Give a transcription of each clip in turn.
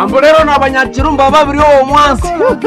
Ambolero na banyachirumba babiri wo mwansi.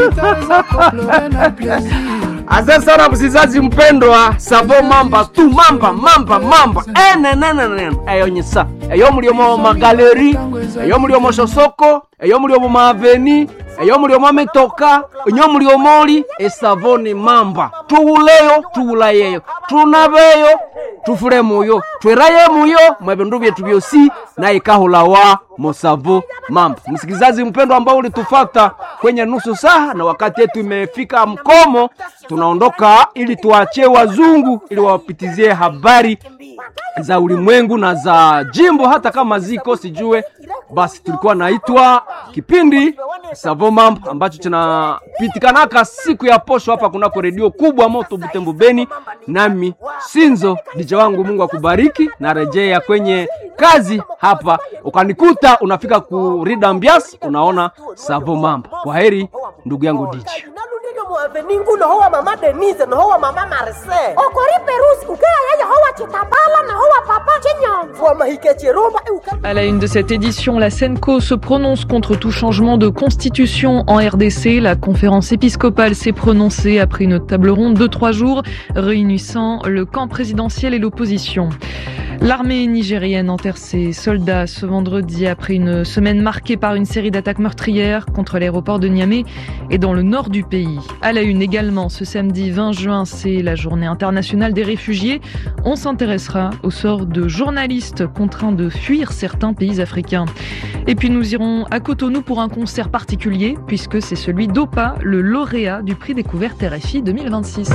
Asante sana msizazi mpendwa, Savo Mamba tu mamba. Nene. Eyo nyisa. Eyo muliomo magaleri, eyo muliomo sosoko, eyo muliomo maaveni, eyo muliomo metoka, eyo muliomoli, Savoni Mamba. Tuulayeyo, tunabeyo, tufuremuyo, twerayemuyo, mwebendu byetu byosi na ikahulawa Mosavo Mamba. Msikizaji mpendwa ambao ulitufata kwenye nusu saa na wakati yetu imefika mkomo, tunaondoka ili tuachie wazungu ili wapitizie habari za ulimwengu na za jimbo hata kama ziko sijue. Basi tulikuwa naitwa kipindi Savo Mamba ambacho tunapitikanaka siku ya posho hapa kunako redio kubwa Moto Butembo Beni. Nami Sinzo DJ wangu, Mungu akubariki, na rejea kwenye kazi hapa ukanikuta unafika ku Ridambias unaona Savo Mamba. Kwa heri ndugu yangu DJ. Ningu no hoa mama Denise no hoa mama Marcel. Okori Perusi ukaya yaya hoa Chitabala na hoa papa Chinyon. Fwa mahike chiromba. À la une de cette édition, la Senco se prononce contre tout changement de constitution en RDC. La conférence épiscopale s'est prononcée après une table ronde de 3 jours réunissant le camp présidentiel et l'opposition. L'armée nigérienne enterre ses soldats ce vendredi après une semaine marquée par une série d'attaques meurtrières contre l'aéroport de Niamey et dans le nord du pays. À la une également, ce samedi 20 juin, c'est la journée internationale des réfugiés. On s'intéressera au sort de journalistes contraints de fuir certains pays africains. Et puis nous irons à Cotonou pour un concert particulier puisque c'est celui d'Opa, le lauréat du prix découverte RFI 2026.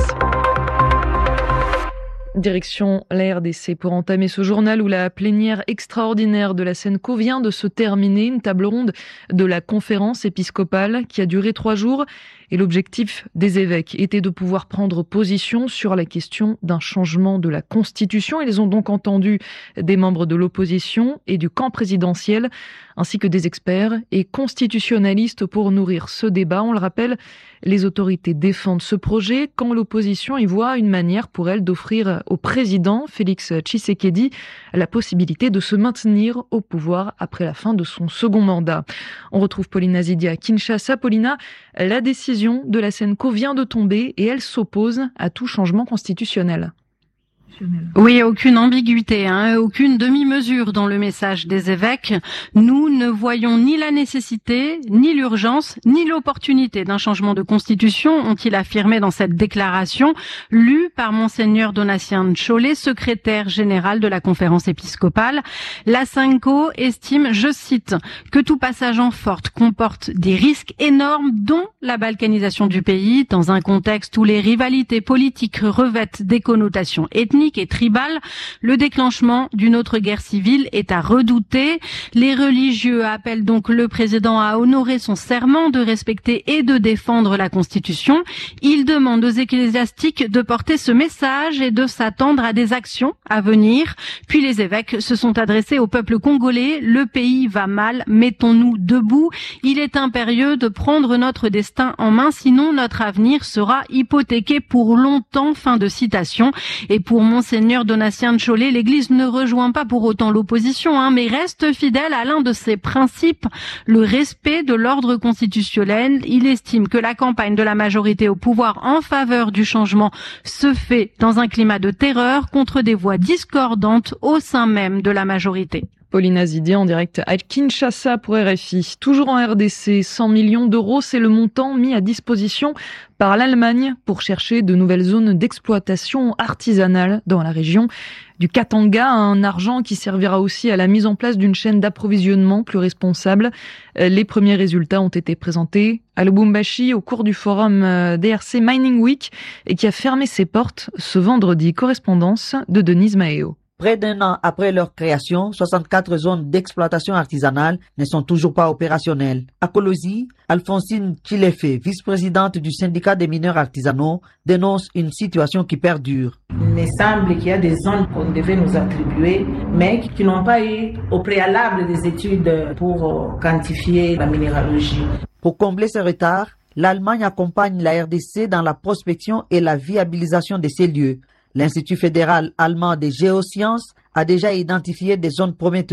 Direction la RDC pour entamer ce journal où la plénière extraordinaire de la Senco vient de se terminer, une table ronde de la conférence épiscopale qui a duré 3 jours. Et l'objectif des évêques était de pouvoir prendre position sur la question d'un changement de la Constitution. Ils ont donc entendu des membres de l'opposition et du camp présidentiel, ainsi que des experts et constitutionnalistes pour nourrir ce débat. On le rappelle, les autorités défendent ce projet quand l'opposition y voit une manière pour elle d'offrir au président Félix Tshisekedi la possibilité de se maintenir au pouvoir après la fin de son second mandat. On retrouve Paulina Zidi à Kinshasa. Paulina, la décision de la Senco vient de tomber et elle s'oppose à tout changement constitutionnel. Oui, aucune ambiguïté, aucune demi-mesure dans le message des évêques. Nous ne voyons ni la nécessité, ni l'urgence, ni l'opportunité d'un changement de constitution, ont-ils affirmé dans cette déclaration, lue par Monseigneur Donatien Cholet, secrétaire général de la conférence épiscopale. La Senco estime, je cite, que tout passage en force comporte des risques énormes, dont la balkanisation du pays, dans un contexte où les rivalités politiques revêtent des connotations ethniques et tribale. Le déclenchement d'une autre guerre civile est à redouter. Les religieux appellent donc le président à honorer son serment de respecter et de défendre la Constitution. Ils demandent aux ecclésiastiques de porter ce message et de s'attendre à des actions à venir. Puis les évêques se sont adressés au peuple congolais. Le pays va mal, mettons-nous debout. Il est impérieux de prendre notre destin en main, sinon notre avenir sera hypothéqué pour longtemps. Fin de citation. Et pour Monseigneur Donatien Cholet, l'Église ne rejoint pas pour autant l'opposition, mais reste fidèle à l'un de ses principes, le respect de l'ordre constitutionnel. Il estime que la campagne de la majorité au pouvoir en faveur du changement se fait dans un climat de terreur contre des voix discordantes au sein même de la majorité. Paulina Zidi en direct à Kinshasa pour RFI. Toujours en RDC, 100 millions d'euros, c'est le montant mis à disposition par l'Allemagne pour chercher de nouvelles zones d'exploitation artisanale dans la région du Katanga, un argent qui servira aussi à la mise en place d'une chaîne d'approvisionnement plus responsable. Les premiers résultats ont été présentés à Lubumbashi au cours du forum DRC Mining Week et qui a fermé ses portes ce vendredi. Correspondance de Denise Maeo. Près d'un an après leur création, 64 zones d'exploitation artisanale ne sont toujours pas opérationnelles. À Kolosi, Alphonsine Chilefe, vice-présidente du syndicat des mineurs artisanaux, dénonce une situation qui perdure. Il me semble qu'il y a des zones qu'on devait nous attribuer, mais qui n'ont pas eu au préalable des études pour quantifier la minéralogie. Pour combler ce retard, l'Allemagne accompagne la RDC dans la prospection et la viabilisation de ces lieux. L'Institut fédéral allemand des géosciences a déjà identifié des zones prometteuses.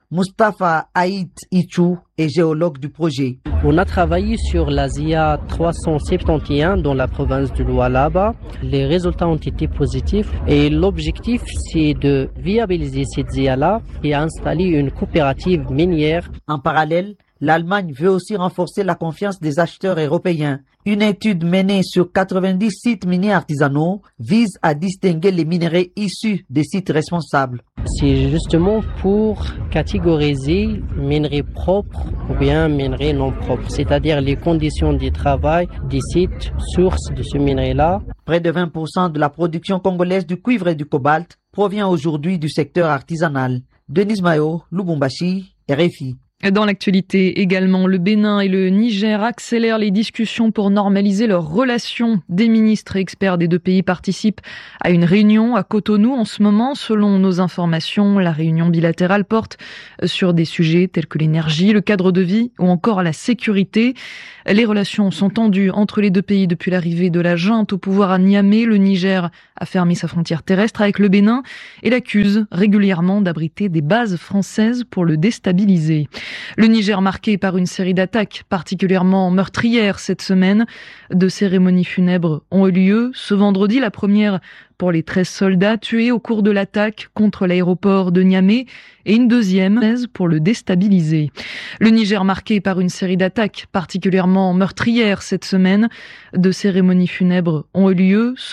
Mustapha Haït Ichou est géologue du projet. On a travaillé sur la ZIA 371 dans la province du Lualaba. Les résultats ont été positifs et l'objectif c'est de viabiliser cette ZIA-là et installer une coopérative minière. En parallèle, l'Allemagne veut aussi renforcer la confiance des acheteurs européens. Une étude menée sur 90 sites miniers artisanaux vise à distinguer les minerais issus des sites responsables. C'est justement pour catégoriser minerais propres ou bien minerais non propres, c'est-à-dire les conditions de travail des sites sources de ce minerai-là. Près de 20% de la production congolaise du cuivre et du cobalt provient aujourd'hui du secteur artisanal. Denis Mayo, Lubumbashi, RFI. Dans l'actualité également, le Bénin et le Niger accélèrent les discussions pour normaliser leurs relations. Des ministres et experts des deux pays participent à une réunion à Cotonou en ce moment. Selon nos informations, la réunion bilatérale porte sur des sujets tels que l'énergie, le cadre de vie ou encore la sécurité. Les relations sont tendues entre les deux pays depuis l'arrivée de la junte au pouvoir à Niamey. Le Niger a fermé sa frontière terrestre avec le Bénin et l'accuse régulièrement d'abriter des bases françaises pour le déstabiliser. Le Niger marqué par une série d'attaques particulièrement meurtrières cette semaine. 2 cérémonies funèbres ont eu lieu. Ce vendredi, la première pour les 13 soldats tués au cours de l'attaque contre l'aéroport de Niamey et une deuxième pour le déstabiliser. Le Niger marqué par une série d'attaques particulièrement meurtrières cette semaine. 2 cérémonies funèbres ont eu lieu.